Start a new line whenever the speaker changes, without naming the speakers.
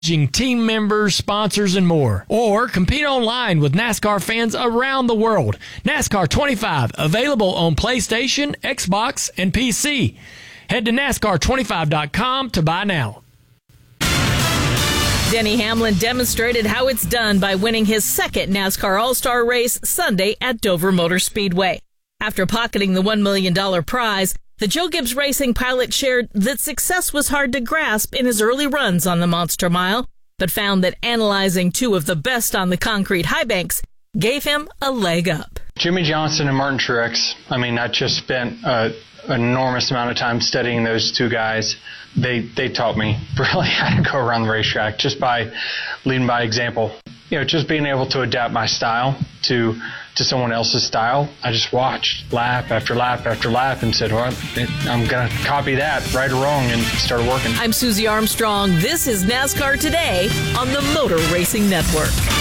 team members, sponsors, and more. Or compete online with NASCAR fans around the world. NASCAR 25, available on PlayStation, Xbox, and PC. Head to NASCAR25.com to buy now.
Denny Hamlin demonstrated how it's done by winning his second NASCAR All-Star race Sunday at Dover Motor Speedway. After pocketing the $1 million prize, the Joe Gibbs Racing pilot shared that success was hard to grasp in his early runs on the Monster Mile, but found that analyzing two of the best on the concrete high banks gave him a leg up.
Jimmy Johnson and Martin Truex, I just spent an enormous amount of time studying those two guys. They taught me really how to go around the racetrack just by leading by example. Just being able to adapt my style to someone else's style. I just watched lap after lap after lap and said, well, I'm going to copy that, right or wrong, and started working.
I'm Susie Armstrong. This is NASCAR Today on the Motor Racing Network.